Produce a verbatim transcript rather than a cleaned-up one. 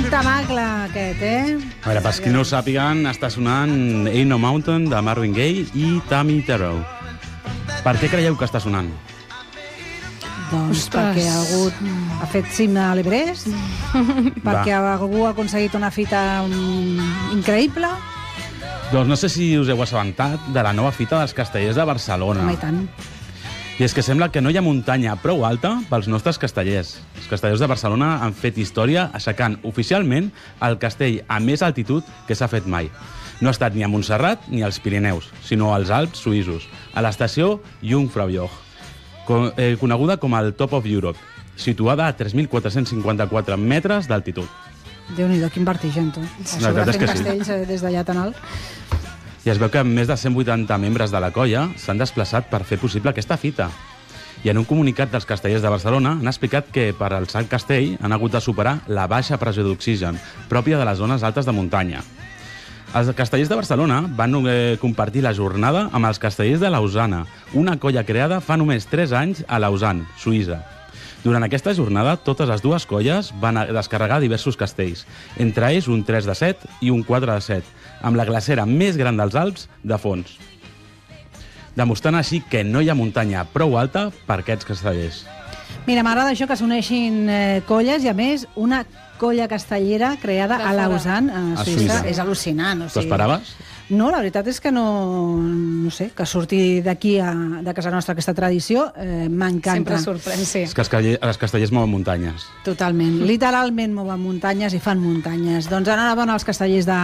Quin tamacle aquest, eh? A veure, pels qui no ho sàpiguen, està sonant Ain't No Mountain de Marvin Gaye i Tammy Terrell. Per què creieu que està sonant? Doncs perquè algú ha fet cim a l'Everest, perquè algú ha aconseguit una fita increïble. Doncs no sé si us heu assabentat de la nova fita dels Castellers de Barcelona. Home, i tant. I és que sembla que no hi ha muntanya prou alta pels nostres castellers. Els Castellers de Barcelona han fet història aixecant oficialment el castell a més altitud que s'ha fet mai. No ha estat ni a Montserrat ni als Pirineus, sinó als Alps suïssos, a l'estació Jungfraujoch, coneguda com el Top of Europe, situada a tres mil quatre-cents cinquanta-quatre metres d'altitud. Déu-n'hi-do, quin vertigen, tu. La veritat és que sí. Castells des d'allà tan alt. I es veu que més de cent vuitanta membres de la colla s'han desplaçat per fer possible aquesta fita. I en un comunicat dels Castellers de Barcelona han explicat que per alçar el castell han hagut de superar la baixa pressió d'oxigen, pròpia de les zones altes de muntanya. Els Castellers de Barcelona van eh, compartir la jornada amb els Castellers de Lausana, una colla creada fa només tres anys a Lausanne, Suïssa. Durant aquesta jornada, totes les dues colles van descarregar diversos castells, entre ells un tres de set i un quatre de set, amb la glacera més gran dels Alps de fons, demostrant així que no hi ha muntanya prou alta per aquests castellers. Mira, m'agrada això que s'uneixin eh, colles i, a més, una colla castellera creada a Lausanne, a Suïssa. A Suïssa. És al·lucinant. O sigui... T'ho esperaves? No, la veritat és que no... No sé, que surti d'aquí, de casa nostra, aquesta tradició, eh, m'encanta. Sempre sorprèn, sí. És que els, castellers, els castellers mouen muntanyes. Totalment. Literalment mouen muntanyes i fan muntanyes. Doncs enhorabona als castellers de